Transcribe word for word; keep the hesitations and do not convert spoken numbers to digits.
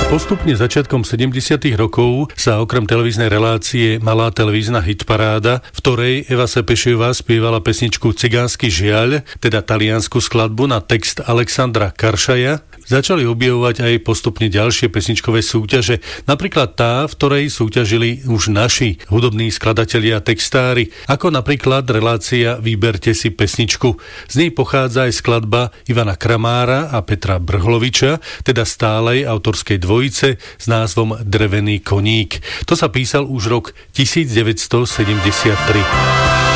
Postupne začiatkom sedemdesiatych rokov sa okrem televíznej relácie Malá televízna hitparáda, v ktorej Eva Sepešová spievala pesničku Cigánsky žiaľ, teda taliansku skladbu na text Alexandra Karšaja, začali objavovať aj postupne ďalšie pesničkové súťaže, napríklad tá, v ktorej súťažili už naši hudobní skladatelia a textári, ako napríklad relácia Vyberte si pesničku. Z nej pochádza aj skladba Ivana Kramára a Petra Brhloviča, teda stálej autorskej dvojice s názvom Drevený koník. To sa písal už rok devätnásťsedemdesiattri.